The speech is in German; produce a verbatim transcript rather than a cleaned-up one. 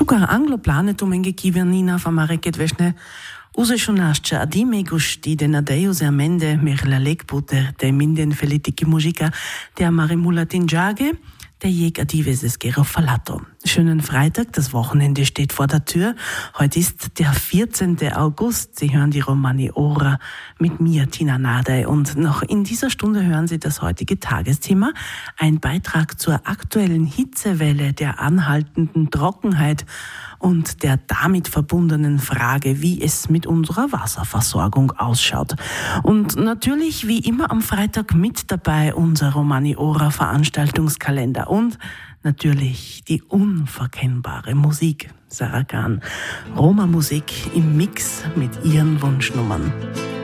Sugar anglo planetum enge kivernina famareket vešne uzešunašća adime gusti de nadeus amende mir la lekputer de minden felitiki musica der marimulatin jage der jeg adives es gero falato. Schönen Freitag, das Wochenende steht vor der Tür. Heute ist der vierzehnten August. Sie hören die Romani Ora mit mir, Tina Nadei. Und noch in dieser Stunde hören Sie das heutige Tagesthema. Ein Beitrag zur aktuellen Hitzewelle, der anhaltenden Trockenheit und der damit verbundenen Frage, wie es mit unserer Wasserversorgung ausschaut. Und natürlich, wie immer am Freitag mit dabei, unser Romani Ora Veranstaltungskalender und natürlich die unverkennbare Musik. Sarah Kahn, Roma Musik im Mix mit ihren Wunschnummern.